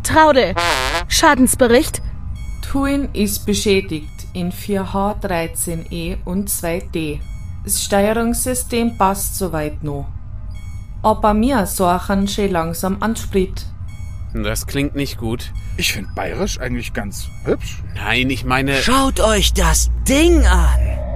Traude, Schadensbericht? Tuin ist beschädigt in 4H13E und 2D. Das Steuerungssystem passt soweit noch. Aber mir sorgen schon langsam an Sprit. Das klingt nicht gut. Ich finde bayerisch eigentlich ganz hübsch. Nein, ich meine... Schaut euch das Ding an!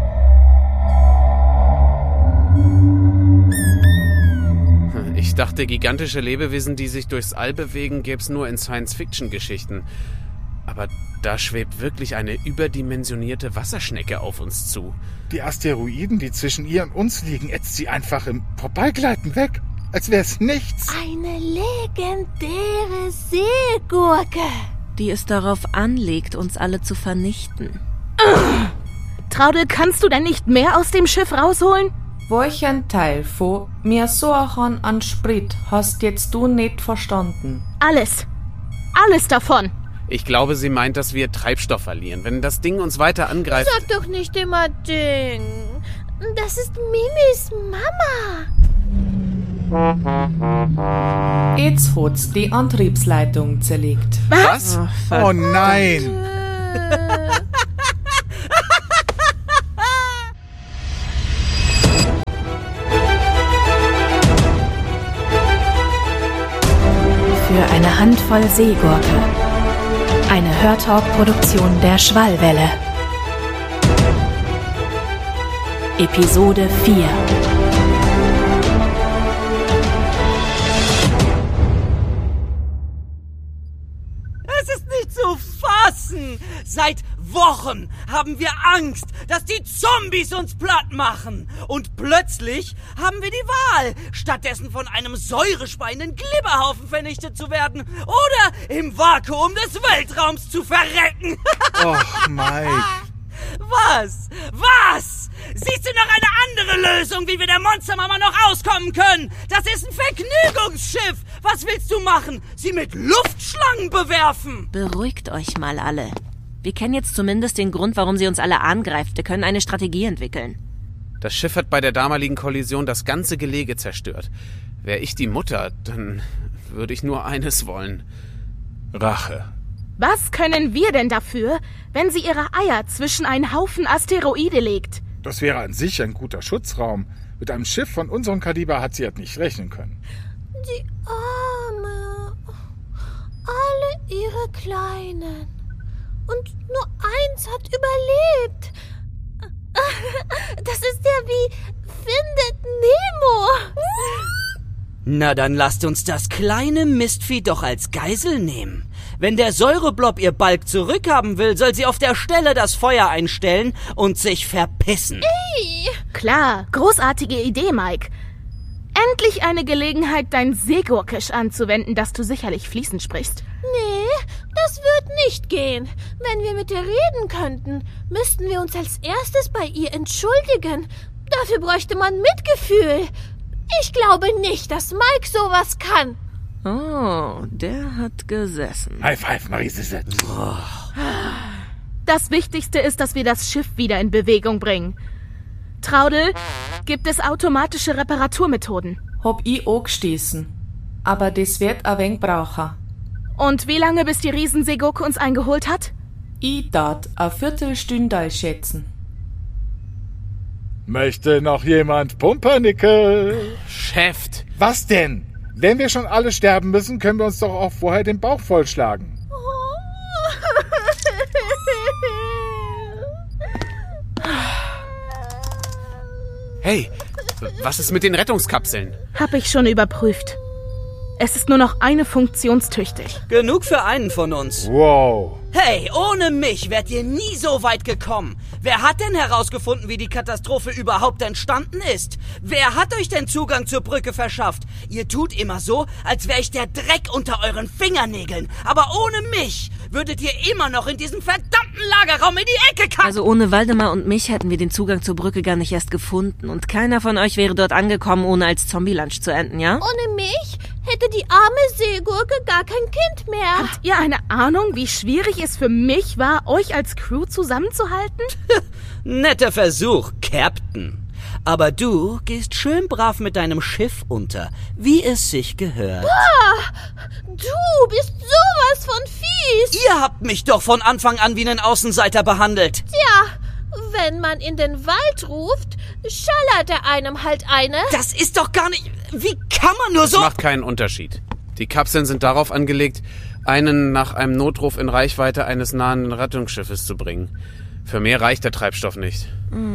Ich dachte, gigantische Lebewesen, die sich durchs All bewegen, gäb's nur in Science-Fiction-Geschichten. Aber da schwebt wirklich eine überdimensionierte Wasserschnecke auf uns zu. Die Asteroiden, die zwischen ihr und uns liegen, ätzt sie einfach im Vorbeigleiten weg. Als wäre es nichts. Eine legendäre Seegurke, die es darauf anlegt, uns alle zu vernichten. Traude, kannst du denn nicht mehr aus dem Schiff rausholen? Welchen Teil von mir sorgen an Sprit hast jetzt du nicht verstanden? Alles. Alles davon. Ich glaube, sie meint, dass wir Treibstoff verlieren. Wenn das Ding uns weiter angreift... Sag doch nicht immer Ding. Das ist Mimis Mama. Jetzt hat's die Antriebsleitung zerlegt. Was? Oh nein! Für eine Handvoll Seegurke. Eine Hörtalk-Produktion der Schwallwelle. Episode 4. Es ist nicht zu fassen! Seit Wochen haben wir Angst, dass die Zombies uns platt machen. Und plötzlich haben wir die Wahl, stattdessen von einem säurespeienden Glibberhaufen vernichtet zu werden oder im Vakuum des Weltraums zu verrecken. Och, Mike. Was? Was? Siehst du noch eine andere Lösung, wie wir der Monstermama noch auskommen können? Das ist ein Vergnügungsschiff. Was willst du machen? Sie mit Luftschlangen bewerfen? Beruhigt euch mal alle. Wir kennen jetzt zumindest den Grund, warum sie uns alle angreift. Wir können eine Strategie entwickeln. Das Schiff hat bei der damaligen Kollision das ganze Gelege zerstört. Wäre ich die Mutter, dann würde ich nur eines wollen. Rache. Was können wir denn dafür, wenn sie ihre Eier zwischen einen Haufen Asteroide legt? Das wäre an sich ein guter Schutzraum. Mit einem Schiff von unserem Kaliber hat sie halt nicht rechnen können. Die Arme. Alle ihre Kleinen. Und nur eins hat überlebt. Das ist ja wie Findet Nemo. Na, dann lasst uns das kleine Mistvieh doch als Geisel nehmen. Wenn der Säureblob ihr Balg zurückhaben will, soll sie auf der Stelle das Feuer einstellen und sich verpissen. Ey. Klar, großartige Idee, Mike. Endlich eine Gelegenheit, dein Seegurkisch anzuwenden, das du sicherlich fließend sprichst. Nee, das wird nicht gehen. Wenn wir mit ihr reden könnten, müssten wir uns als erstes bei ihr entschuldigen. Dafür bräuchte man Mitgefühl. Ich glaube nicht, dass Mike sowas kann. Oh, der hat gesessen. High five, Marie-Sisse. Das Wichtigste ist, dass wir das Schiff wieder in Bewegung bringen. Traudel, gibt es automatische Reparaturmethoden? Hab ich auch gestießen. Aber das wird ein wenig brauchen. Und wie lange, bis die Riesenseegurke uns eingeholt hat? Ich tat eine Viertelstunde schätzen. Möchte noch jemand Pumpernickel? Chef! Was denn? Wenn wir schon alle sterben müssen, können wir uns doch auch vorher den Bauch vollschlagen. Hey, was ist mit den Rettungskapseln? Hab ich schon überprüft. Es ist nur noch eine funktionstüchtig. Genug für einen von uns. Wow. Hey, ohne mich wärt ihr nie so weit gekommen. Wer hat denn herausgefunden, wie die Katastrophe überhaupt entstanden ist? Wer hat euch denn Zugang zur Brücke verschafft? Ihr tut immer so, als wäre ich der Dreck unter euren Fingernägeln. Aber ohne mich würdet ihr immer noch in diesem verdammten Lagerraum in die Ecke kacken. Also ohne Waldemar und mich hätten wir den Zugang zur Brücke gar nicht erst gefunden. Und keiner von euch wäre dort angekommen, ohne als Zombie-Lunch zu enden, ja? Ohne mich hätte die arme Seegurke gar kein Kind mehr. Habt ihr eine Ahnung, wie schwierig es für mich war, euch als Crew zusammenzuhalten? Netter Versuch, Captain. Aber du gehst schön brav mit deinem Schiff unter, wie es sich gehört. Du bist sowas Ihr habt mich doch von Anfang an wie einen Außenseiter behandelt. Tja, wenn man in den Wald ruft, schallert er einem halt eine. Das ist doch gar nicht... Wie kann man nur so... Das macht keinen Unterschied. Die Kapseln sind darauf angelegt, einen nach einem Notruf in Reichweite eines nahen Rettungsschiffes zu bringen. Für mehr reicht der Treibstoff nicht.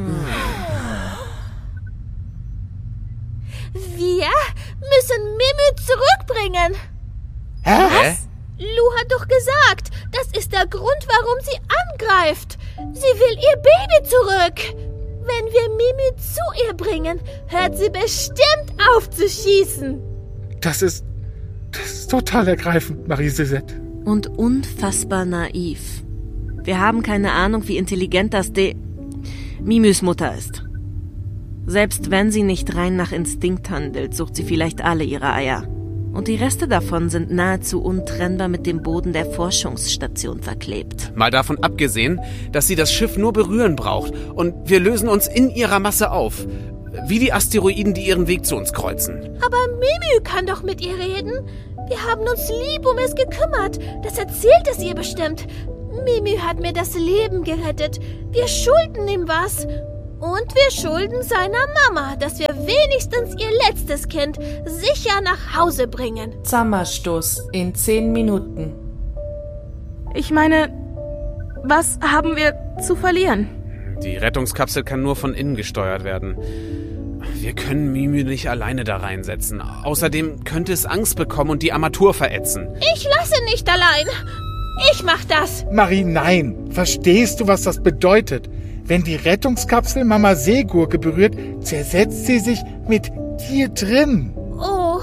Wir müssen Mimi zurückbringen. Hä? Lou hat doch gesagt, das ist der Grund, warum sie angreift. Sie will ihr Baby zurück. Wenn wir Mimi zu ihr bringen, hört sie bestimmt auf zu schießen. Das ist total ergreifend, Marie-Suzette. Und unfassbar naiv. Wir haben keine Ahnung, wie intelligent das Mimys Mutter ist. Selbst wenn sie nicht rein nach Instinkt handelt, sucht sie vielleicht alle ihre Eier. Und die Reste davon sind nahezu untrennbar mit dem Boden der Forschungsstation verklebt. Mal davon abgesehen, dass sie das Schiff nur berühren braucht und wir lösen uns in ihrer Masse auf. Wie die Asteroiden, die ihren Weg zu uns kreuzen. Aber Mimi kann doch mit ihr reden. Wir haben uns lieb um es gekümmert. Das erzählt es ihr bestimmt. Mimi hat mir das Leben gerettet. Wir schulden ihm was. Und wir schulden seiner Mama, dass wir wenigstens ihr letztes Kind sicher nach Hause bringen. Sommerstoß in 10 Minuten. Ich meine, was haben wir zu verlieren? Die Rettungskapsel kann nur von innen gesteuert werden. Wir können Mimi nicht alleine da reinsetzen. Außerdem könnte es Angst bekommen und die Armatur verätzen. Ich lasse nicht allein. Ich mach das. Marie, nein. Verstehst du, was das bedeutet? Wenn die Rettungskapsel Mama Seegurke berührt, zersetzt sie sich mit dir drin. Oh,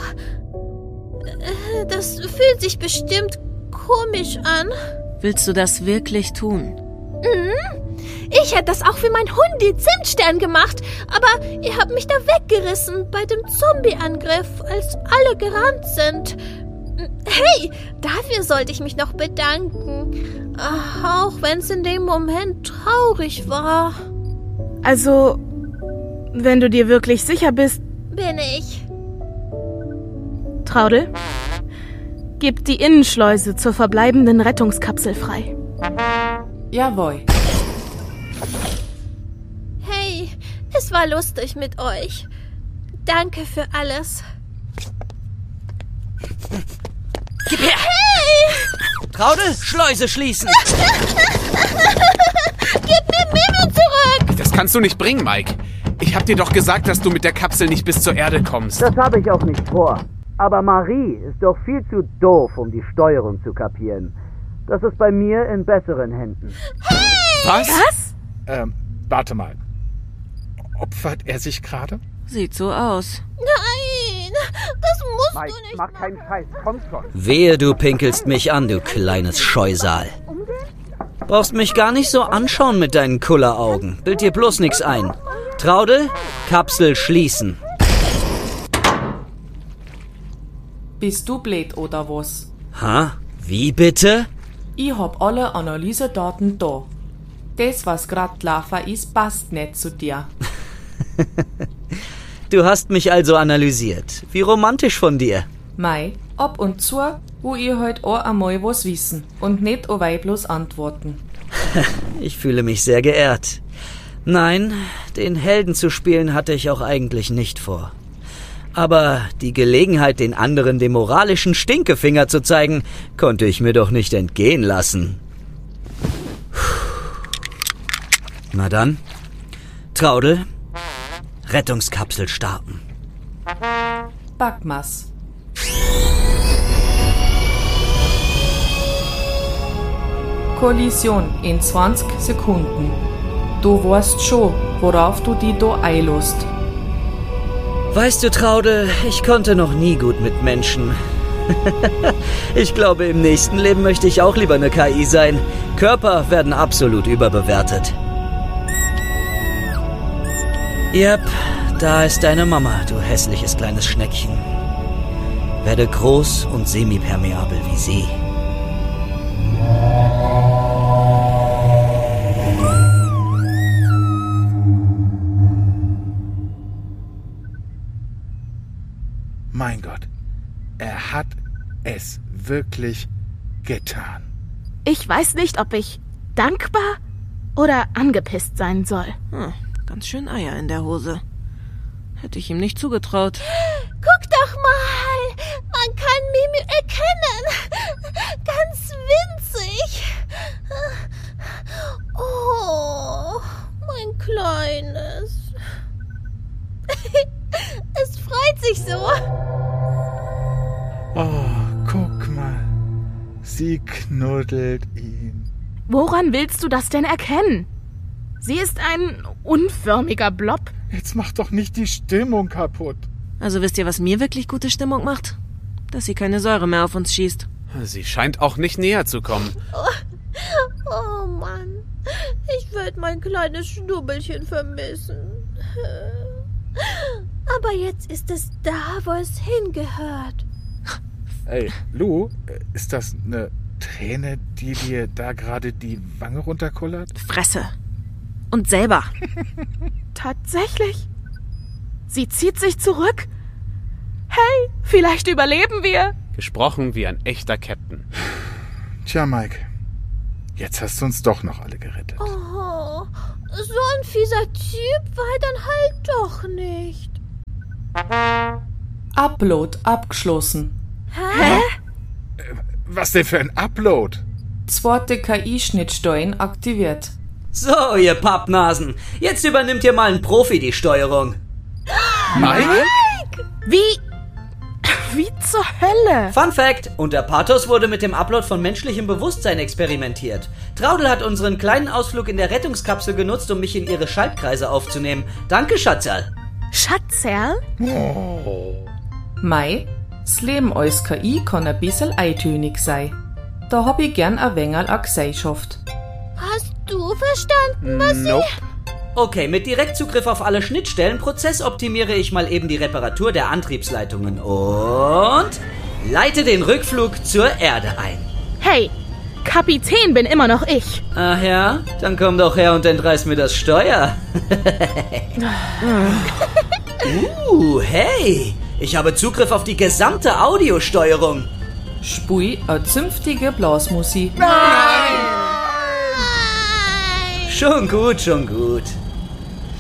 das fühlt sich bestimmt komisch an. Willst du das wirklich tun? Ich hätte das auch für meinen Hundi Zimtstern gemacht, aber ihr habt mich da weggerissen bei dem Zombie-Angriff, als alle gerannt sind. Hey, dafür sollte ich mich noch bedanken. Auch wenn es in dem Moment traurig war. Also, wenn du dir wirklich sicher bist... Bin ich. Traudel, gib die Innenschleuse zur verbleibenden Rettungskapsel frei. Jawohl. Hey, es war lustig mit euch. Danke für alles. Gib her! Hey! Traudel, Schleuse schließen! Gib mir Mimi zurück! Das kannst du nicht bringen, Mike. Ich hab dir doch gesagt, dass du mit der Kapsel nicht bis zur Erde kommst. Das habe ich auch nicht vor. Aber Marie ist doch viel zu doof, um die Steuerung zu kapieren. Das ist bei mir in besseren Händen. Was? Warte mal. Opfert er sich gerade? Sieht so aus. Nein, das musst Mike, du nicht mach keinen Scheiß, komm schon. Wehe, du pinkelst mich an, du kleines Scheusal. Brauchst mich gar nicht so anschauen mit deinen Kulleraugen. Bild dir bloß nix ein. Traudel, Kapsel schließen. Bist du blöd oder was? Ha? Wie bitte? Ich hab alle Analysedaten da. Das, was grad gelaufen ist, passt nicht zu dir. Du hast mich also analysiert. Wie romantisch von dir. Mei, ab und zu, wo ihr halt auch einmal was wissen und nicht auch bloß antworten. Ich fühle mich sehr geehrt. Nein, den Helden zu spielen hatte ich auch eigentlich nicht vor. Aber die Gelegenheit, den anderen den moralischen Stinkefinger zu zeigen, konnte ich mir doch nicht entgehen lassen. Na dann, Traudel, Rettungskapsel starten. Backmas. Kollision in 20 Sekunden. Du weißt schon, worauf du die da einlässt. Weißt du, Traudel, ich konnte noch nie gut mit Menschen. Ich glaube, im nächsten Leben möchte ich auch lieber eine KI sein. Körper werden absolut überbewertet. Yep, da ist deine Mama, du hässliches kleines Schneckchen. Werde groß und semipermeabel wie sie. Mein Gott, er hat es wirklich getan. Ich weiß nicht, ob ich dankbar oder angepisst sein soll. Ganz schön Eier in der Hose. Hätte ich ihm nicht zugetraut. Guck doch mal! Man kann Mimi erkennen! Ganz winzig! Oh, mein Kleines. Es freut sich so. Oh, guck mal. Sie knuddelt ihn. Woran willst du das denn erkennen? Sie ist ein unförmiger Blob. Jetzt mach doch nicht die Stimmung kaputt. Also wisst ihr, was mir wirklich gute Stimmung macht? Dass sie keine Säure mehr auf uns schießt. Sie scheint auch nicht näher zu kommen. Oh Mann, ich werde mein kleines Schnubbelchen vermissen. Aber jetzt ist es da, wo es hingehört. Ey, Lou, ist das eine Träne, die dir da gerade die Wange runterkullert? Fresse. Und selber. Tatsächlich? Sie zieht sich zurück? Hey, vielleicht überleben wir. Gesprochen wie ein echter Captain. Tja, Mike, jetzt hast du uns doch noch alle gerettet. Oh, so ein fieser Typ war er dann halt doch nicht. Upload abgeschlossen. Hä? Was denn für ein Upload? Zweite KI-Schnittsteuern aktiviert. So, ihr Pappnasen, jetzt übernimmt ihr mal ein Profi die Steuerung. Mike? Wie zur Hölle? Fun Fact, unter Pathos wurde mit dem Upload von menschlichem Bewusstsein experimentiert. Traudel hat unseren kleinen Ausflug in der Rettungskapsel genutzt, um mich in ihre Schaltkreise aufzunehmen. Danke, Schatzerl. Schatzerl? Mei, das Leben als KI kann ein bisschen eintönig sein. Da hab ich gern ein wenig a Gesellschaft. Hast du verstanden, was Nope. Okay, mit Direktzugriff auf alle Schnittstellen prozessoptimiere ich mal eben die Reparatur der Antriebsleitungen und leite den Rückflug zur Erde ein. Hey, Kapitän bin immer noch ich. Ach ja? Dann komm doch her und entreiß mir das Steuer. Hey, ich habe Zugriff auf die gesamte Audiosteuerung. Spui a zünftige Blasmusik. Schon gut, schon gut.